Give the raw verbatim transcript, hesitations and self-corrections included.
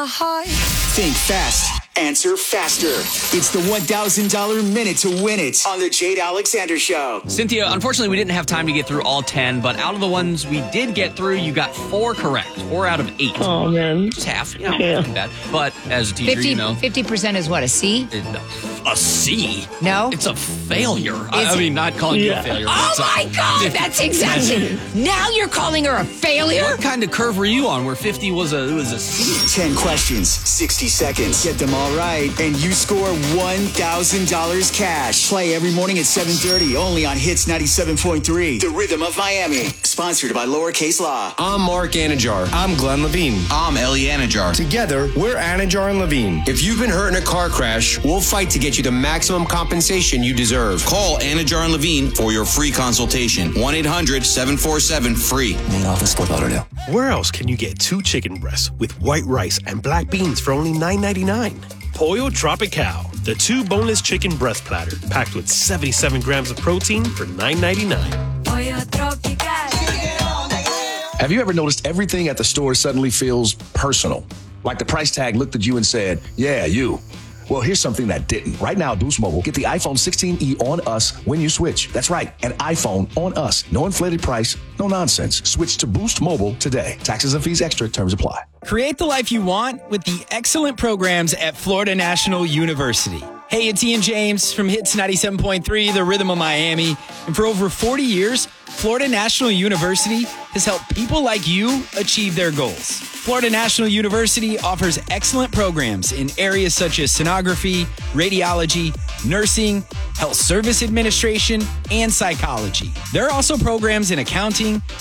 Think fast. Answer faster. It's the one thousand dollars minute to win it on the Jade Alexander Show. Cynthia, unfortunately, we didn't have time to get through all ten, but out of the ones we did get through, you got four correct. Four out of eight. Oh, man. Just half. You know, Yeah. not too bad. But as a teacher, fifty, you know. fifty percent is what, a C? It, a C? No? It's a failure. I, Is I it? mean, not calling you a Yeah. failure. Oh, It's a- my God. That's exactly. Now you're calling her a failure? What kind of curve were you on where fifty was a, it was a C? ten questions, sixty seconds. Get them all right, and you score one thousand dollars cash. Play every morning at seven thirty, only on Hits ninety-seven point three. The Rhythm of Miami. Sponsored by Lowercase Law. I'm Mark Anajar. I'm Glenn Levine. I'm Ellie Anajar. Together, we're Anajar and Levine. If you've been hurt in a car crash, we'll fight to get you the maximum compensation you deserve. Call Anajar and Levine for your free consultation. one eight hundred seven four seven free. Main office, Fort Lauderdale. Where else can you get two chicken breasts with white rice and black beans for only nine ninety-nine? Pollo Tropical, the two boneless chicken breast platter, packed with seventy-seven grams of protein for nine ninety-nine. Pollo Tropical. Have you ever noticed everything at the store suddenly feels personal? Like the price tag looked at you and said, yeah, you. Well, here's something that didn't. Right now, Boost Mobile, get the iPhone sixteen e on us when you switch. That's right, an iPhone on us. No inflated price, no nonsense. Switch to Boost Mobile today. Taxes and fees extra. Terms apply. Create the life you want with the excellent programs at Florida National University. Hey, it's Ian James from Hits ninety-seven point three, the Rhythm of Miami. And for over forty years, Florida National University has helped people like you achieve their goals. Florida National University offers excellent programs in areas such as sonography, radiology, nursing, health service administration, and psychology. There are also programs in accounting,